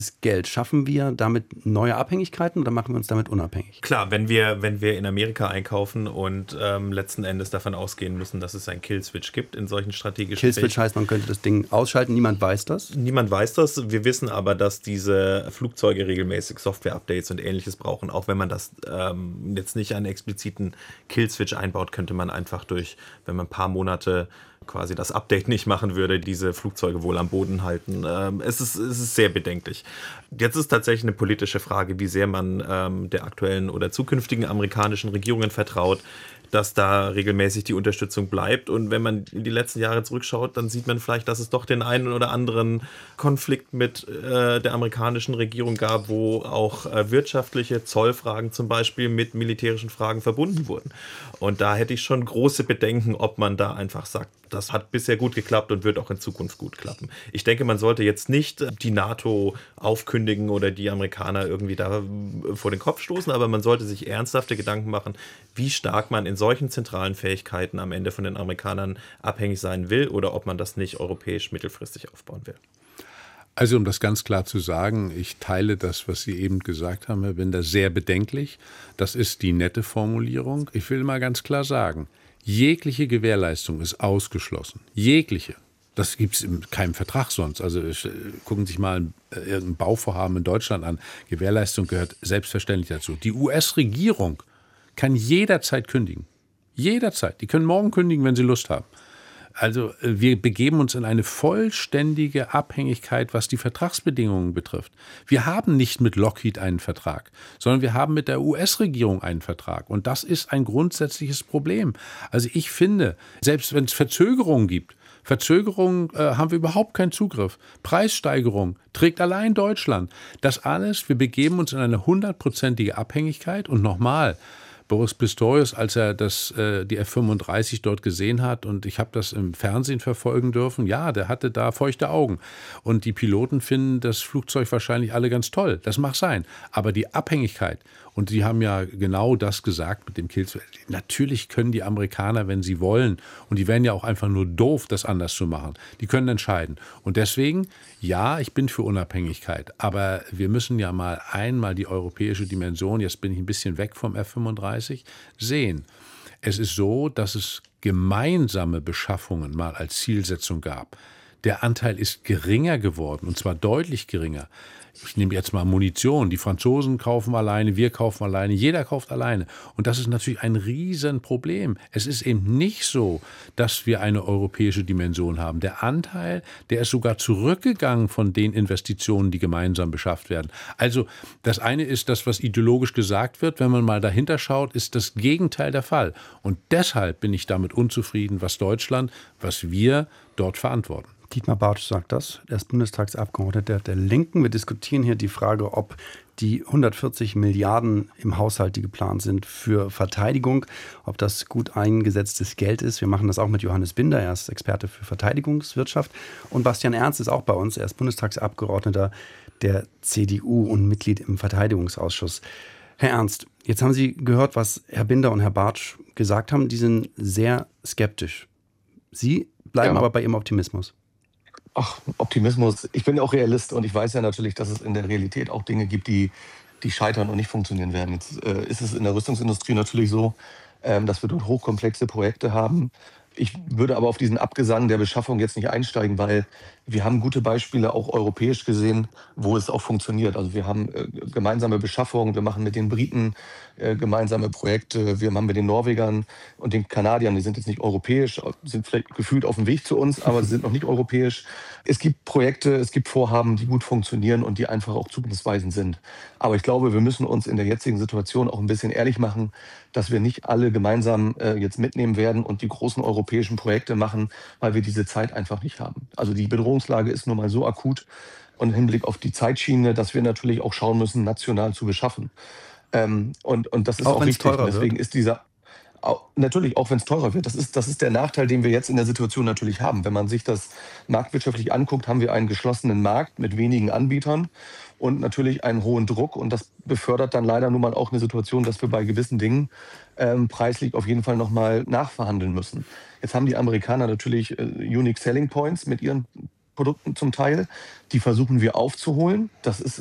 Geld. Schaffen wir damit neue Abhängigkeiten oder machen wir uns damit unabhängig? Klar, wenn wir in Amerika einkaufen und letzten Endes davon ausgehen müssen, dass es einen Kill-Switch gibt in solchen strategischen Kill-Switch heißt, man könnte das Ding ausschalten, niemand weiß das? Niemand weiß das. Wir wissen aber, dass diese Flugzeuge regelmäßig Software-Updates und Ähnliches brauchen. Auch wenn man das jetzt nicht einen expliziten Kill-Switch einbaut, könnte man einfach wenn man ein paar Monate quasi das Update nicht machen würde, diese Flugzeuge wohl am Boden halten. Es ist sehr bedenklich. Jetzt ist tatsächlich eine politische Frage, wie sehr man der aktuellen oder zukünftigen amerikanischen Regierungen vertraut, dass da regelmäßig die Unterstützung bleibt. Und wenn man in die letzten Jahre zurückschaut, dann sieht man vielleicht, dass es doch den einen oder anderen Konflikt mit der amerikanischen Regierung gab, wo auch wirtschaftliche Zollfragen zum Beispiel mit militärischen Fragen verbunden wurden. Und da hätte ich schon große Bedenken, ob man da einfach sagt, das hat bisher gut geklappt und wird auch in Zukunft gut klappen. Ich denke, man sollte jetzt nicht die NATO aufkündigen oder die Amerikaner irgendwie da vor den Kopf stoßen, aber man sollte sich ernsthafte Gedanken machen, wie stark man in solchen zentralen Fähigkeiten am Ende von den Amerikanern abhängig sein will oder ob man das nicht europäisch mittelfristig aufbauen will. Also um das ganz klar zu sagen, ich teile das, was Sie eben gesagt haben, Herr Binder, sehr bedenklich. Das ist die nette Formulierung. Ich will mal ganz klar sagen, jegliche Gewährleistung ist ausgeschlossen. Jegliche. Das gibt es in keinem Vertrag sonst. Also gucken Sie sich mal irgendein Bauvorhaben in Deutschland an. Gewährleistung gehört selbstverständlich dazu. Die US-Regierung kann jederzeit kündigen. Jederzeit. Die können morgen kündigen, wenn sie Lust haben. Also wir begeben uns in eine vollständige Abhängigkeit, was die Vertragsbedingungen betrifft. Wir haben nicht mit Lockheed einen Vertrag, sondern wir haben mit der US-Regierung einen Vertrag. Und das ist ein grundsätzliches Problem. Also ich finde, selbst wenn es Verzögerungen gibt, haben wir überhaupt keinen Zugriff. Preissteigerung trägt allein Deutschland. Das alles, wir begeben uns in eine 100%ige Abhängigkeit. Und nochmal, Boris Pistorius, als er die F-35 dort gesehen hat, und ich habe das im Fernsehen verfolgen dürfen, ja, der hatte da feuchte Augen. Und die Piloten finden das Flugzeug wahrscheinlich alle ganz toll. Das mag sein. Aber die Abhängigkeit, und Sie haben ja genau das gesagt mit dem Kill-Switch, natürlich können die Amerikaner, wenn sie wollen, und die wären ja auch einfach nur doof, das anders zu machen, die können entscheiden. Und deswegen, ja, ich bin für Unabhängigkeit, aber wir müssen ja mal einmal die europäische Dimension, jetzt bin ich ein bisschen weg vom F-35, sehen. Es ist so, dass es gemeinsame Beschaffungen mal als Zielsetzung gab. Der Anteil ist geringer geworden, und zwar deutlich geringer. Ich nehme jetzt mal Munition. Die Franzosen kaufen alleine, wir kaufen alleine, jeder kauft alleine. Und das ist natürlich ein Riesenproblem. Es ist eben nicht so, dass wir eine europäische Dimension haben. Der Anteil, der ist sogar zurückgegangen von den Investitionen, die gemeinsam beschafft werden. Also das eine ist das, was ideologisch gesagt wird. Wenn man mal dahinter schaut, ist das Gegenteil der Fall. Und deshalb bin ich damit unzufrieden, was wir dort verantworten. Dietmar Bartsch sagt das. Er ist Bundestagsabgeordneter der Linken. Wir diskutieren hier die Frage, ob die 140 Milliarden im Haushalt, die geplant sind für Verteidigung, ob das gut eingesetztes Geld ist. Wir machen das auch mit Johannes Binder. Er ist Experte für Verteidigungswirtschaft. Und Bastian Ernst ist auch bei uns. Er ist Bundestagsabgeordneter der CDU und Mitglied im Verteidigungsausschuss. Herr Ernst, jetzt haben Sie gehört, was Herr Binder und Herr Bartsch gesagt haben. Die sind sehr skeptisch. Sie bleiben aber bei Ihrem Optimismus. Ach, Optimismus. Ich bin auch Realist und ich weiß ja natürlich, dass es in der Realität auch Dinge gibt, die scheitern und nicht funktionieren werden. Jetzt ist es in der Rüstungsindustrie natürlich so, dass wir dort hochkomplexe Projekte haben. Ich würde aber auf diesen Abgesang der Beschaffung jetzt nicht einsteigen, weil wir haben gute Beispiele auch europäisch gesehen, wo es auch funktioniert. Also wir haben gemeinsame Beschaffungen, wir machen mit den Briten gemeinsame Projekte, wir haben mit den Norwegern und den Kanadiern, die sind jetzt nicht europäisch, sind vielleicht gefühlt auf dem Weg zu uns, aber sie sind noch nicht europäisch. Es gibt Projekte, es gibt Vorhaben, die gut funktionieren und die einfach auch zukunftsweisend sind. Aber ich glaube, wir müssen uns in der jetzigen Situation auch ein bisschen ehrlich machen, dass wir nicht alle gemeinsam jetzt mitnehmen werden und die großen europäischen Projekte machen, weil wir diese Zeit einfach nicht haben. Also die Bedrohungslage ist nun mal so akut und im Hinblick auf die Zeitschiene, dass wir natürlich auch schauen müssen, national zu beschaffen. Und das ist auch wichtig. Deswegen ist dieser natürlich, auch wenn es teurer wird. Das ist der Nachteil, den wir jetzt in der Situation natürlich haben. Wenn man sich das marktwirtschaftlich anguckt, haben wir einen geschlossenen Markt mit wenigen Anbietern und natürlich einen hohen Druck. Und das befördert dann leider nun mal auch eine Situation, dass wir bei gewissen Dingen preislich auf jeden Fall nochmal nachverhandeln müssen. Jetzt haben die Amerikaner natürlich Unique Selling Points mit ihren Produkten zum Teil. Die versuchen wir aufzuholen. Das ist